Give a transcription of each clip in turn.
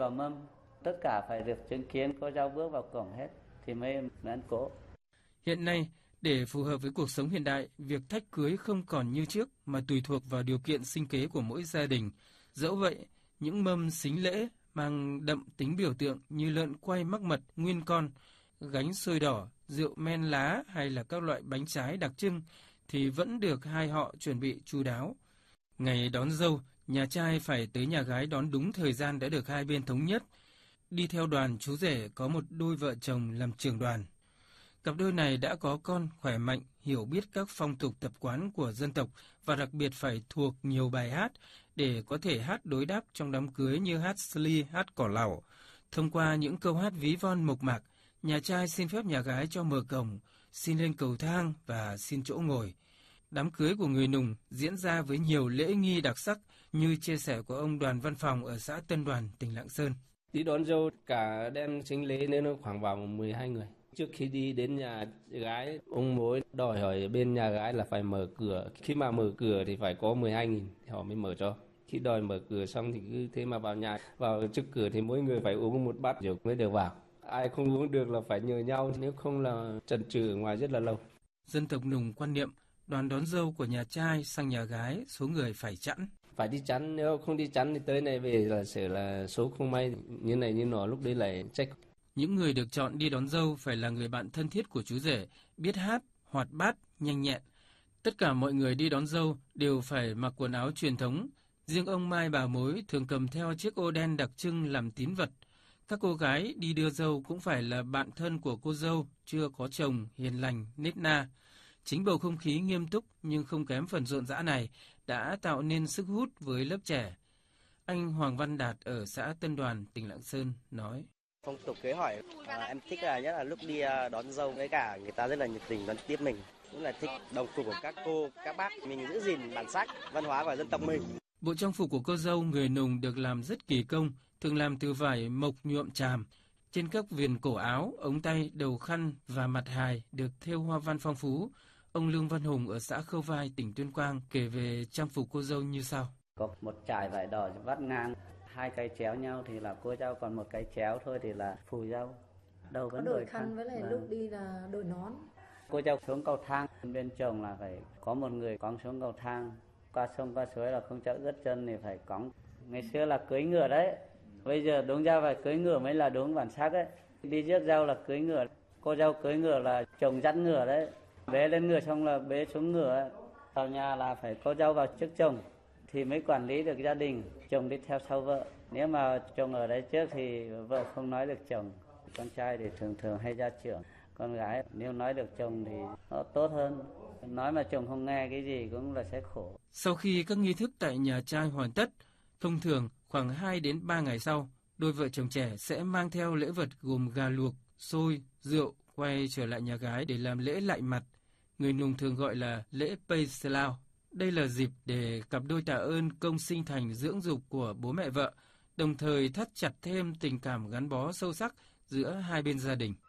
vào mâm, tất cả phải được chứng kiến cô dâu bước vào cổng hết thì mới ăn cỗ. Hiện nay, để phù hợp với cuộc sống hiện đại, việc thách cưới không còn như trước mà tùy thuộc vào điều kiện sinh kế của mỗi gia đình. Dẫu vậy, những mâm sính lễ mang đậm tính biểu tượng như lợn quay mắc mật nguyên con, gánh xôi đỏ, rượu men lá hay là các loại bánh trái đặc trưng thì vẫn được hai họ chuẩn bị chu đáo. Ngày đón dâu, nhà trai phải tới nhà gái đón đúng thời gian đã được hai bên thống nhất. Đi theo đoàn chú rể có một đôi vợ chồng làm trưởng đoàn. Cặp đôi này đã có con khỏe mạnh, hiểu biết các phong tục tập quán của dân tộc và đặc biệt phải thuộc nhiều bài hát để có thể hát đối đáp trong đám cưới như hát sli, hát cỏ lẩu. Thông qua những câu hát ví von mộc mạc, nhà trai xin phép nhà gái cho mở cổng, xin lên cầu thang và xin chỗ ngồi. Đám cưới của người Nùng diễn ra với nhiều lễ nghi đặc sắc như chia sẻ của ông Đoàn Văn Phòng ở xã Tân Đoàn, tỉnh Lạng Sơn. Đi đón dâu cả đem sính lễ nên nó khoảng vào 12 người. Trước khi đi đến nhà gái, ông mối đòi hỏi bên nhà gái là phải mở cửa. Khi mà mở cửa thì phải có 12.000 thì họ mới mở cho. Khi đòi mở cửa xong thì cứ thế mà vào nhà, vào trước cửa thì mỗi người phải uống một bát rượu mới được vào. Ai không uống được là phải nhờ nhau, nếu không là chần chừ ở ngoài rất là lâu. Dân tộc Nùng quan niệm đoàn đón dâu của nhà trai sang nhà gái số người phải chẵn. Phải đi chắn, nếu không đi chắn thì tới này về là sẽ là số không may như này như nọ, lúc đấy lại trách. Những người được chọn đi đón dâu phải là người bạn thân thiết của chú rể, biết hát, hoạt bát, nhanh nhẹn. Tất cả mọi người đi đón dâu đều phải mặc quần áo truyền thống. Riêng ông Mai bà mối thường cầm theo chiếc ô đen đặc trưng làm tín vật. Các cô gái đi đưa dâu cũng phải là bạn thân của cô dâu, chưa có chồng, hiền lành, nết na. Chính bầu không khí nghiêm túc nhưng không kém phần rộn rã này đã tạo nên sức hút với lớp trẻ. Anh Hoàng Văn Đạt ở xã Tân Đoàn, tỉnh Lạng Sơn nói. Phong tục cưới hỏi em thích là nhất là lúc đi đón dâu, với cả người ta rất là nhiệt tình đón tiếp mình, cũng là thích đồng phục của các cô, các bác, mình giữ gìn bản sắc, văn hóa của dân tộc mình. Bộ trang phục của cô dâu người Nùng được làm rất kỳ công, thường làm từ vải mộc nhuộm tràm. Trên các viền cổ áo, ống tay, đầu khăn và mặt hài được thêu hoa văn phong phú. Ông Lương Văn Hùng ở xã Khâu Vai, tỉnh Tuyên Quang kể về trang phục cô dâu như sau. Có một trải vải đỏ vắt ngang, hai cái chéo nhau thì là cô dâu, còn một cái chéo thôi thì là phù dâu. Đầu vẫn đội khăn với lại lúc đi là đội nón. Cô dâu xuống cầu thang, bên chồng là phải có một người cõng xuống cầu thang. Qua sông qua suối là không chợ ướt chân thì phải cõng. Ngày xưa là cưới ngựa đấy. Bây giờ đúng ra phải cưới ngựa mới là đúng bản sắc ấy. Đi rước dâu là cưới ngựa. Cô dâu cưới ngựa là chồng dắt ngựa đấy. Bế lên ngựa xong là bế xuống ngựa ấy. Vào nhà là phải cô dâu vào trước chồng thì mới quản lý được gia đình. Chồng đi theo sau vợ. Nếu mà chồng ở đấy trước thì vợ không nói được chồng. Con trai thì thường hay ra trưởng. Con gái nếu nói được chồng thì nó tốt hơn. Nói mà chồng không nghe cái gì cũng là sẽ khổ. Sau khi các nghi thức tại nhà trai hoàn tất, thông thường khoảng 2 đến 3 ngày sau, đôi vợ chồng trẻ sẽ mang theo lễ vật gồm gà luộc, xôi, rượu quay trở lại nhà gái để làm lễ lạy mặt. Người Nùng thường gọi là lễ Pây Lao. Đây là dịp để cặp đôi tạ ơn công sinh thành dưỡng dục của bố mẹ vợ, đồng thời thắt chặt thêm tình cảm gắn bó sâu sắc giữa hai bên gia đình.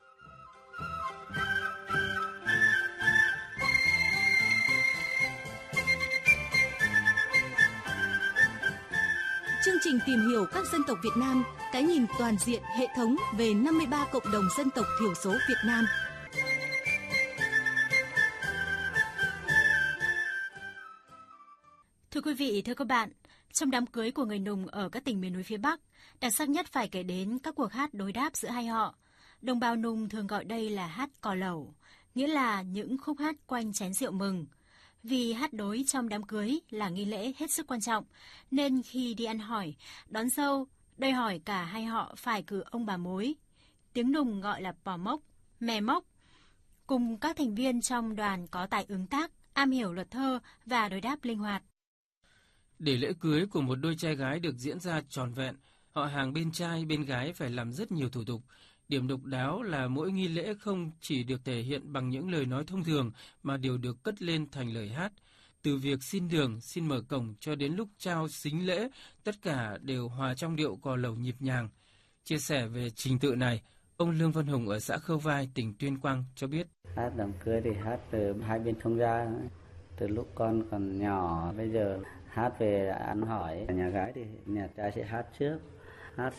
Chương trình tìm hiểu các dân tộc Việt Nam, cái nhìn toàn diện hệ thống về 53 cộng đồng dân tộc thiểu số Việt Nam. Thưa quý vị, thưa các bạn, trong đám cưới của người Nùng ở các tỉnh miền núi phía Bắc, đặc sắc nhất phải kể đến các cuộc hát đối đáp giữa hai họ. Đồng bào Nùng thường gọi đây là hát cò lẩu, nghĩa là những khúc hát quanh chén rượu mừng. Vì hát đối trong đám cưới là nghi lễ hết sức quan trọng, nên khi đi ăn hỏi, đón dâu, đòi hỏi cả hai họ phải cử ông bà mối. Tiếng Nùng gọi là pò mốc, mè mốc. Cùng các thành viên trong đoàn có tài ứng tác, am hiểu luật thơ và đối đáp linh hoạt. Để lễ cưới của một đôi trai gái được diễn ra trọn vẹn, họ hàng bên trai bên gái phải làm rất nhiều thủ tục. Điểm độc đáo là mỗi nghi lễ không chỉ được thể hiện bằng những lời nói thông thường mà đều được cất lên thành lời hát. Từ việc xin đường, xin mở cổng cho đến lúc trao sính lễ, tất cả đều hòa trong điệu cò lẩu nhịp nhàng. Chia sẻ về trình tự này, ông Lương Văn Hùng ở xã Khâu Vai, tỉnh Tuyên Quang cho biết. Hát đám cưới thì hát từ hai bên thông gia, từ lúc con còn nhỏ, bây giờ hát về ăn hỏi. Nhà gái thì nhà trai sẽ hát trước,